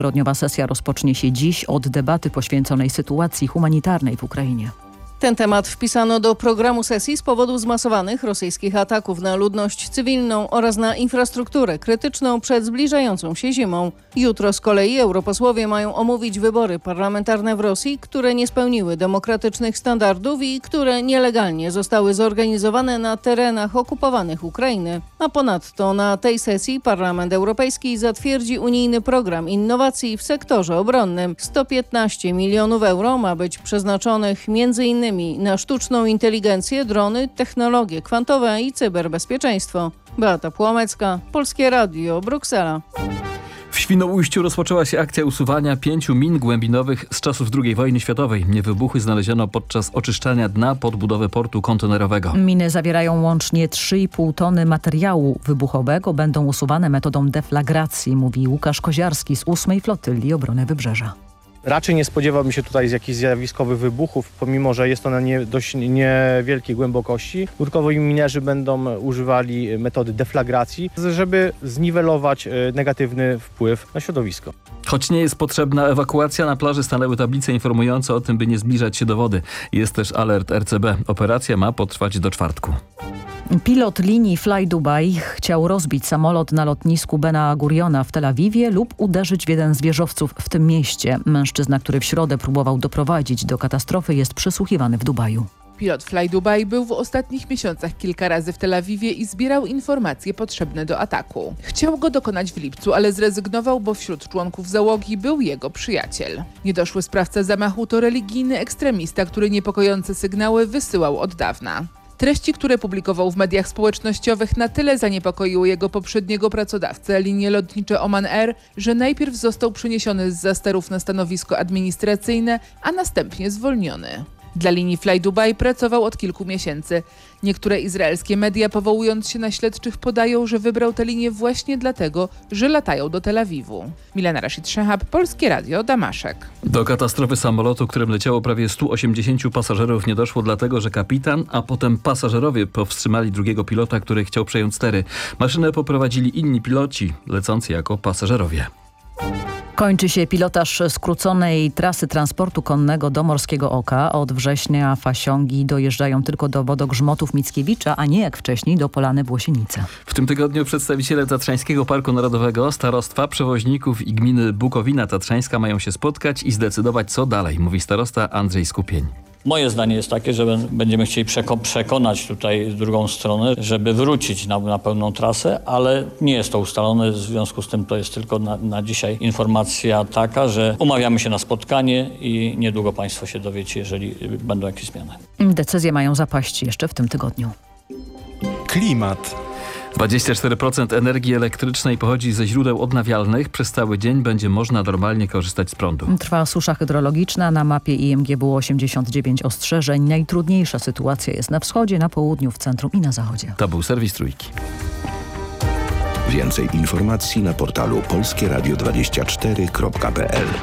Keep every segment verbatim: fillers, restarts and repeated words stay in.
Tygodniowa sesja rozpocznie się dziś od debaty poświęconej sytuacji humanitarnej w Ukrainie. Ten temat wpisano do programu sesji z powodu zmasowanych rosyjskich ataków na ludność cywilną oraz na infrastrukturę krytyczną przed zbliżającą się zimą. Jutro z kolei europosłowie mają omówić wybory parlamentarne w Rosji, które nie spełniły demokratycznych standardów i które nielegalnie zostały zorganizowane na terenach okupowanych Ukrainy. A ponadto na tej sesji Parlament Europejski zatwierdzi unijny program innowacji w sektorze obronnym. sto piętnaście milionów euro ma być przeznaczonych między innymi na sztuczną inteligencję, drony, technologie kwantowe i cyberbezpieczeństwo. Beata Płomecka, Polskie Radio, Bruksela. W Świnoujściu rozpoczęła się akcja usuwania pięciu min głębinowych z czasów drugiej wojny światowej. Wybuchy znaleziono podczas oczyszczania dna pod budowę portu kontenerowego. Miny zawierają łącznie trzy i pół tony materiału wybuchowego. Będą usuwane metodą deflagracji, mówi Łukasz Koziarski z ósmej Flotylli Obrony Wybrzeża. Raczej nie spodziewałbym się tutaj z jakichś zjawiskowych wybuchów, pomimo że jest to na nie, dość niewielkiej głębokości. Początkowo minerzy będą używali metody deflagracji, żeby zniwelować negatywny wpływ na środowisko. Choć nie jest potrzebna ewakuacja, na plaży stanęły tablice informujące o tym, by nie zbliżać się do wody. Jest też alert R C B. Operacja ma potrwać do czwartku. Pilot linii Fly Dubai chciał rozbić samolot na lotnisku Bena Guriona w Tel Awiwie lub uderzyć w jeden z wieżowców w tym mieście. Mężczyzna, który w środę próbował doprowadzić do katastrofy, jest przesłuchiwany w Dubaju. Pilot Fly Dubai był w ostatnich miesiącach kilka razy w Tel Awiwie i zbierał informacje potrzebne do ataku. Chciał go dokonać w lipcu, ale zrezygnował, bo wśród członków załogi był jego przyjaciel. Niedoszły sprawca zamachu to religijny ekstremista, który niepokojące sygnały wysyłał od dawna. Treści, które publikował w mediach społecznościowych, na tyle zaniepokoiły jego poprzedniego pracodawcę, linie lotnicze Oman Air, że najpierw został przeniesiony z zasterów na stanowisko administracyjne, a następnie zwolniony. Dla linii Fly Dubai pracował od kilku miesięcy. Niektóre izraelskie media, powołując się na śledczych, podają, że wybrał tę linię właśnie dlatego, że latają do Tel Awiwu. Milena Rashid-Szehab, Polskie Radio, Damaszek. Do katastrofy samolotu, którym leciało prawie stu osiemdziesięciu pasażerów, nie doszło dlatego, że kapitan, a potem pasażerowie powstrzymali drugiego pilota, który chciał przejąć stery. Maszynę poprowadzili inni piloci, lecący jako pasażerowie. Kończy się pilotaż skróconej trasy transportu konnego do Morskiego Oka. Od września fasiągi dojeżdżają tylko do wodogrzmotów Mickiewicza, a nie jak wcześniej do Polany Włosienice. W tym tygodniu przedstawiciele Tatrzańskiego Parku Narodowego, starostwa, przewoźników i gminy Bukowina Tatrzańska mają się spotkać i zdecydować, co dalej, mówi starosta Andrzej Skupień. Moje zdanie jest takie, że będziemy chcieli przekonać tutaj drugą stronę, żeby wrócić na, na pełną trasę, ale nie jest to ustalone, w związku z tym to jest tylko na, na dzisiaj informacja taka, że umawiamy się na spotkanie i niedługo Państwo się dowiecie, jeżeli będą jakieś zmiany. Decyzje mają zapaść jeszcze w tym tygodniu. Klimat. dwadzieścia cztery procent energii elektrycznej pochodzi ze źródeł odnawialnych. Przez cały dzień będzie można normalnie korzystać z prądu. Trwa susza hydrologiczna. Na mapie I M G było osiemdziesiąt dziewięć ostrzeżeń. Najtrudniejsza sytuacja jest na wschodzie, na południu, w centrum i na zachodzie. To był serwis Trójki. Więcej informacji na portalu polskie radio dwadzieścia cztery kropka p l.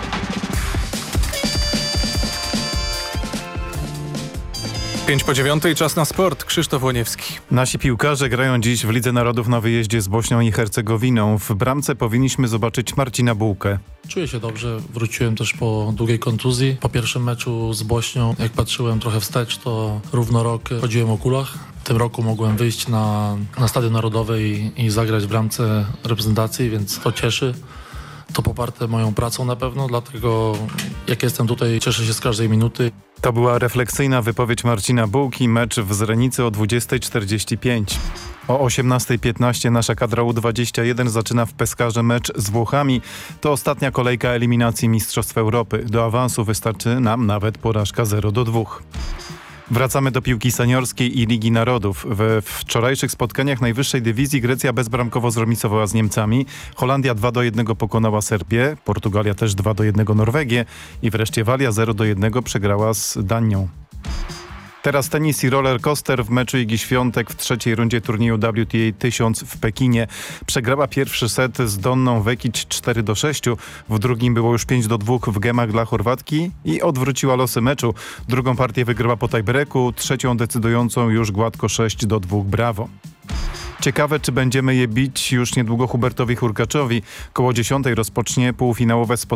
Pięć po dziewiątej, czas na sport. Krzysztof Łoniewski. Nasi piłkarze grają dziś w Lidze Narodów na wyjeździe z Bośnią i Hercegowiną. W bramce powinniśmy zobaczyć Marcina Bułkę. Czuję się dobrze. Wróciłem też po długiej kontuzji. Po pierwszym meczu z Bośnią, jak patrzyłem trochę wstecz, to równo rok chodziłem o kulach. W tym roku mogłem wyjść na, na Stadion Narodowy i, i zagrać w bramce reprezentacji, więc to cieszy. To poparte moją pracą na pewno, dlatego jak jestem tutaj, cieszę się z każdej minuty. To była refleksyjna wypowiedź Marcina Bułki. Mecz w Zrenicy o dwudziestej czterdzieści pięć. O osiemnastej piętnaście nasza kadra U dwadzieścia jeden zaczyna w Peskarze mecz z Włochami. To ostatnia kolejka eliminacji Mistrzostw Europy. Do awansu wystarczy nam nawet porażka zero do dwóch. Wracamy do piłki seniorskiej i Ligi Narodów. We wczorajszych spotkaniach najwyższej dywizji Grecja bezbramkowo zremisowała z Niemcami. Holandia dwa do jednego pokonała Serbię, Portugalia też dwa do jednego Norwegię i wreszcie Walia zero do jednego przegrała z Danią. Teraz tenis i roller coaster w meczu Igi Świątek w trzeciej rundzie turnieju W T A tysiąc w Pekinie. Przegrała pierwszy set z Donną Vekic cztery do sześciu. W drugim było już pięć do dwóch w gemach dla Chorwatki i odwróciła losy meczu. Drugą partię wygrała po tiebreaku, trzecią decydującą już gładko sześć do dwóch. Brawo. Ciekawe, czy będziemy je bić już niedługo Hubertowi Hurkaczowi. Koło dziesiątej rozpocznie półfinałowe spotkanie